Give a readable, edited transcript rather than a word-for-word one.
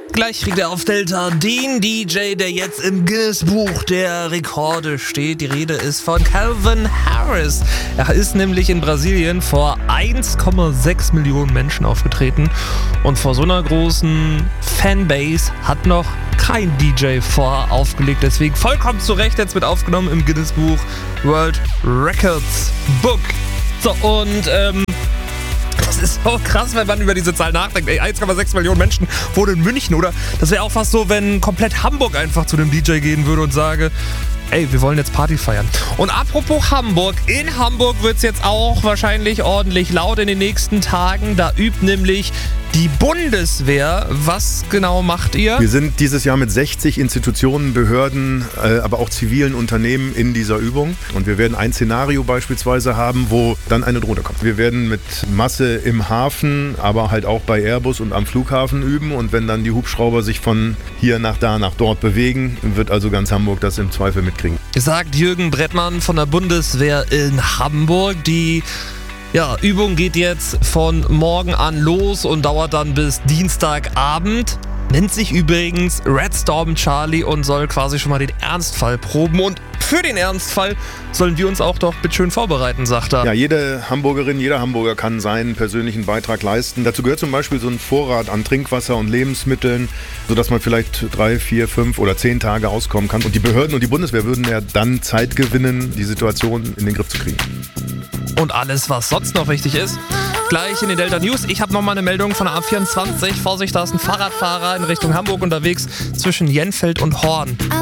Gleich kriegt er auf Delta den DJ, der jetzt im Guinness-Buch der Rekorde steht. Die Rede ist von Calvin Harris. Er ist nämlich in Brasilien vor 1,6 Millionen Menschen aufgetreten. Und vor so einer großen Fanbase hat noch kein DJ vorher aufgelegt. Deswegen vollkommen zu Recht jetzt mit aufgenommen im Guinness-Buch World Records Book. So, und das ist so krass, wenn man über diese Zahl nachdenkt. 1,6 Millionen Menschen wohnen in München, oder? Das wäre auch fast so, wenn komplett Hamburg einfach zu dem DJ gehen würde und sage, ey, wir wollen jetzt Party feiern. Und apropos Hamburg, in Hamburg wird es jetzt auch wahrscheinlich ordentlich laut in den nächsten Tagen. Da übt nämlich die Bundeswehr. Was genau macht ihr? Wir sind dieses Jahr mit 60 Institutionen, Behörden, aber auch zivilen Unternehmen in dieser Übung. Und wir werden ein Szenario beispielsweise haben, wo dann eine Drohne kommt. Wir werden mit Masse im Hafen, aber halt auch bei Airbus und am Flughafen üben. Und wenn dann die Hubschrauber sich von hier nach da, nach dort bewegen, wird also ganz Hamburg das im Zweifel mitkriegen. Sagt Jürgen Brettmann von der Bundeswehr in Hamburg. Die Übung geht jetzt von morgen an los und dauert dann bis Dienstagabend. Nennt sich übrigens Red Storm Charlie und soll quasi schon mal den Ernstfall proben. Und für den Ernstfall sollen wir uns auch doch bitteschön vorbereiten, sagt er. Ja, jede Hamburgerin, jeder Hamburger kann seinen persönlichen Beitrag leisten. Dazu gehört zum Beispiel so ein Vorrat an Trinkwasser und Lebensmitteln, sodass man vielleicht 3, 4, 5 oder 10 Tage auskommen kann. Und die Behörden und die Bundeswehr würden ja dann Zeit gewinnen, die Situation in den Griff zu kriegen. Und alles, was sonst noch wichtig ist, gleich in den Delta News. Ich habe nochmal eine Meldung von der A24. Vorsicht, da ist ein Fahrradfahrer in Richtung Hamburg unterwegs zwischen Jenfeld und Horn.